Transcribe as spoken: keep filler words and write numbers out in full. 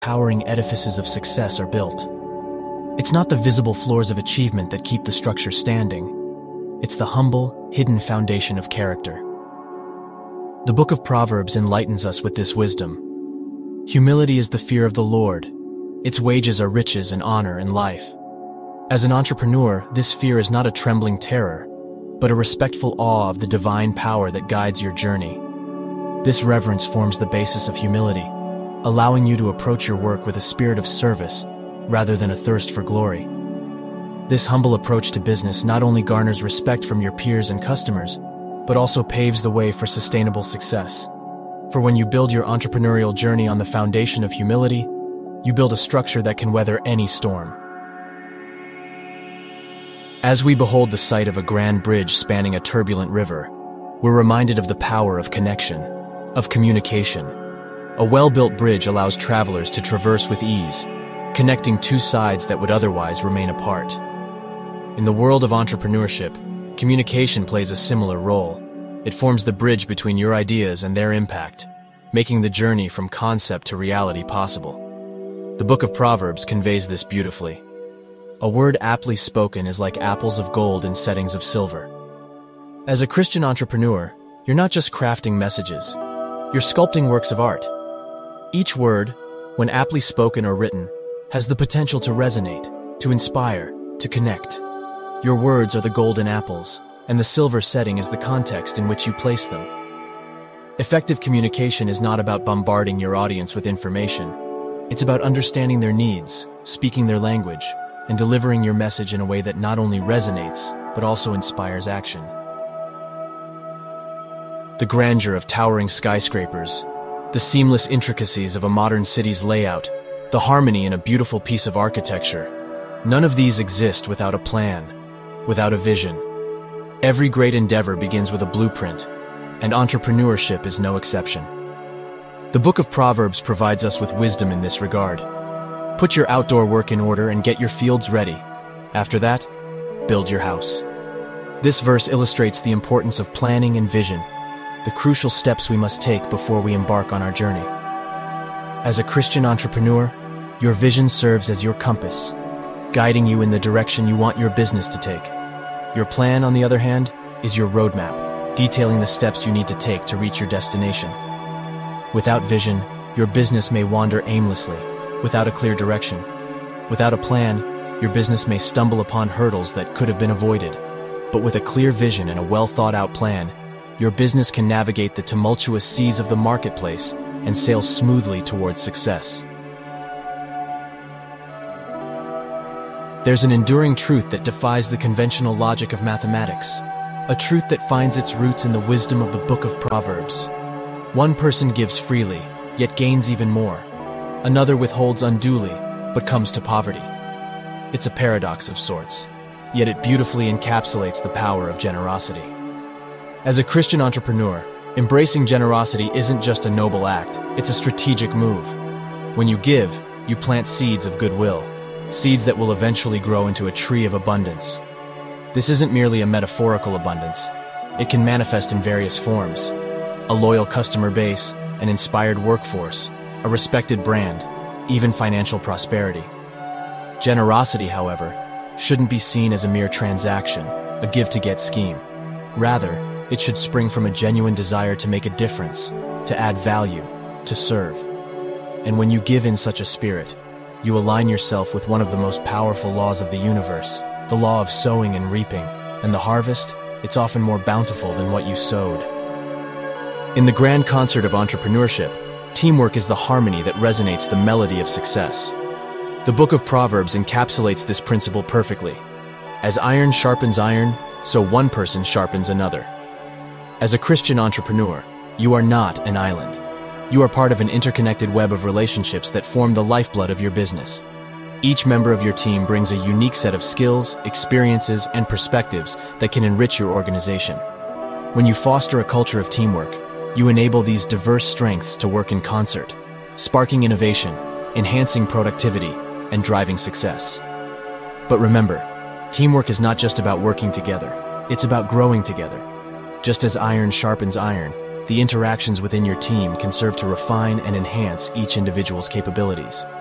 towering edifices of success are built. It's not the visible floors of achievement that keep the structure standing. It's the humble, hidden foundation of character. The Book of Proverbs enlightens us with this wisdom. Humility is the fear of the Lord. Its wages are riches and honor in life. As an entrepreneur, this fear is not a trembling terror, but a respectful awe of the divine power that guides your journey. This reverence forms the basis of humility, allowing you to approach your work with a spirit of service rather than a thirst for glory. This humble approach to business not only garners respect from your peers and customers, but also paves the way for sustainable success. For when you build your entrepreneurial journey on the foundation of humility, you build a structure that can weather any storm. As we behold the sight of a grand bridge spanning a turbulent river, we're reminded of the power of connection, of communication. A well-built bridge allows travelers to traverse with ease, connecting two sides that would otherwise remain apart. In the world of entrepreneurship, communication plays a similar role. It forms the bridge between your ideas and their impact, making the journey from concept to reality possible. The Book of Proverbs conveys this beautifully. A word aptly spoken is like apples of gold in settings of silver. As a Christian entrepreneur, you're not just crafting messages, you're sculpting works of art. Each word, when aptly spoken or written, has the potential to resonate, to inspire, to connect. Your words are the golden apples, and the silver setting is the context in which you place them. Effective communication is not about bombarding your audience with information. It's about understanding their needs, speaking their language, and delivering your message in a way that not only resonates, but also inspires action. The grandeur of towering skyscrapers, the seamless intricacies of a modern city's layout, the harmony in a beautiful piece of architecture, none of these exist without a plan, without a vision. Every great endeavor begins with a blueprint, and entrepreneurship is no exception. The Book of Proverbs provides us with wisdom in this regard. Put your outdoor work in order and get your fields ready. After that, build your house. This verse illustrates the importance of planning and vision, the crucial steps we must take before we embark on our journey. As a Christian entrepreneur, your vision serves as your compass, guiding you in the direction you want your business to take. Your plan, on the other hand, is your roadmap, detailing the steps you need to take to reach your destination. Without vision, your business may wander aimlessly, without a clear direction. Without a plan, your business may stumble upon hurdles that could have been avoided. But with a clear vision and a well-thought-out plan, your business can navigate the tumultuous seas of the marketplace and sail smoothly towards success. There's an enduring truth that defies the conventional logic of mathematics, a truth that finds its roots in the wisdom of the Book of Proverbs. One person gives freely, yet gains even more. Another withholds unduly, but comes to poverty. It's a paradox of sorts, yet it beautifully encapsulates the power of generosity. As a Christian entrepreneur, embracing generosity isn't just a noble act, it's a strategic move. When you give, you plant seeds of goodwill, seeds that will eventually grow into a tree of abundance. This isn't merely a metaphorical abundance. It can manifest in various forms: a loyal customer base, an inspired workforce, a respected brand, even financial prosperity. Generosity, however, shouldn't be seen as a mere transaction, a give-to-get scheme. Rather, it should spring from a genuine desire to make a difference, to add value, to serve. And when you give in such a spirit, you align yourself with one of the most powerful laws of the universe, the law of sowing and reaping, and the harvest, it's often more bountiful than what you sowed. In the grand concert of entrepreneurship, teamwork is the harmony that resonates the melody of success. The Book of Proverbs encapsulates this principle perfectly. As iron sharpens iron, so one person sharpens another. As a Christian entrepreneur, you are not an island. You are part of an interconnected web of relationships that form the lifeblood of your business. Each member of your team brings a unique set of skills, experiences, and perspectives that can enrich your organization. When you foster a culture of teamwork, you enable these diverse strengths to work in concert, sparking innovation, enhancing productivity, and driving success. But remember, teamwork is not just about working together, it's about growing together. Just as iron sharpens iron, The interactions within your team can serve to refine and enhance each individual's capabilities.